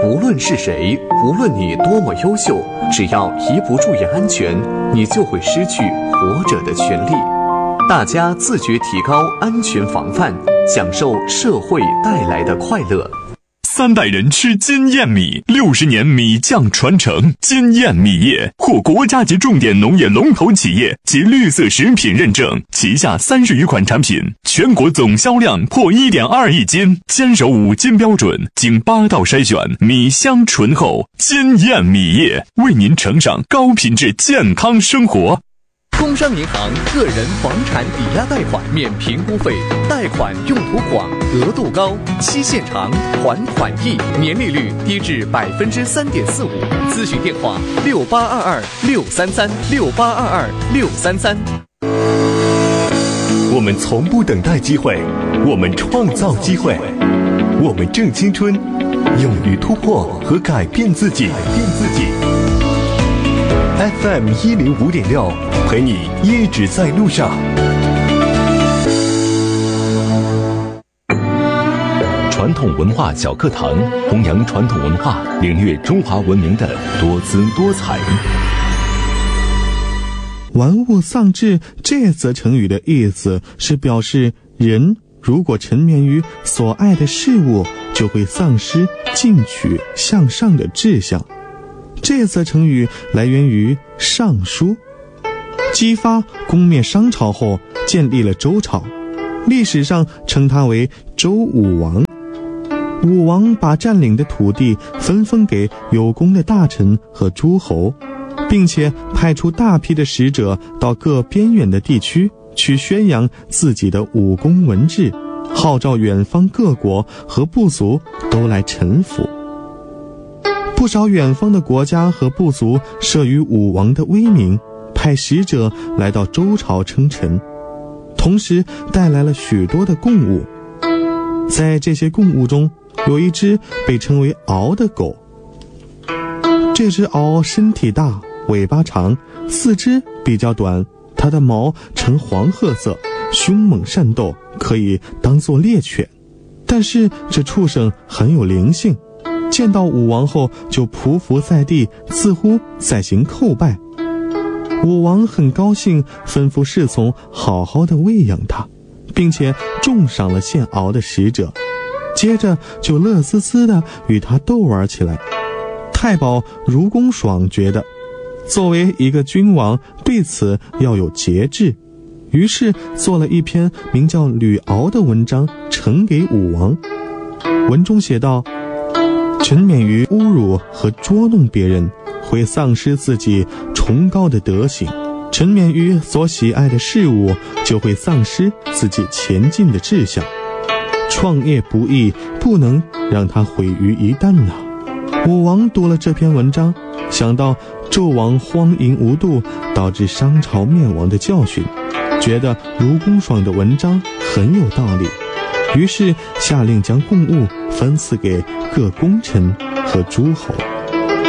无论是谁，无论你多么优秀，只要一不注意安全，你就会失去活着的权利。大家自觉提高安全防范，享受社会带来的快乐。 3代人吃金燕米，60年米酱传承。金燕米业获国家级重点农业龙头企业及绿色食品认证，旗下30余款产品，全国总销量破1.2亿斤，坚守5金标准，经8道筛选，米香醇厚。金燕米业为您呈上高品质健康生活。 工商银行个人房产抵押贷款免评估费，贷款用途广，额度高，期限长，还款易，年利率低至3.45%。咨询电话6822633633。 我们从不等待机会，我们创造机会，我们正青春，勇于突破和改变自己。FM 105.6，陪你一直在路上。传统文化小课堂，弘扬传统文化，领略中华文明的多姿多彩。 玩物丧志这则成语的意思是表示人如果沉湎于所爱的事物，就会丧失进取向上的志向。这则成语来源于《尚书》。姬发攻灭商朝后，建立了周朝，历史上称他为周武王。武王把占领的土地分封给有功的大臣和诸侯，并且派出大批的使者到各边远的地区去宣扬自己的武功文治，号召远方各国和部族都来臣服。不少远方的国家和部族慑于武王的威名，派使者来到周朝称臣，同时带来了许多的贡物。在这些贡物中，有一只被称为敖的狗。这只敖身体大，尾巴长，四肢比较短，它的毛呈黄褐色，凶猛善斗，可以当作猎犬。但是这畜生很有灵性，见到武王后就匍匐在地，似乎在行叩拜。武王很高兴，吩咐侍从好好的喂养它，并且重赏了献敖的使者，接着就乐滋滋地与他斗玩起来。太保卢公爽觉得作为一个君王对此要有节制，于是做了一篇名叫《吕敖》的文章呈给武王。文中写道：沉湎于侮辱和捉弄别人，会丧失自己崇高的德行；沉湎于所喜爱的事物，就会丧失自己前进的志向。创业不易，不能让他毁于一旦啊！武王读了这篇文章，想到纣王荒淫无度导致商朝灭亡的教训，觉得卢公爽的文章很有道理，于是下令将贡物分赐给各功臣和诸侯。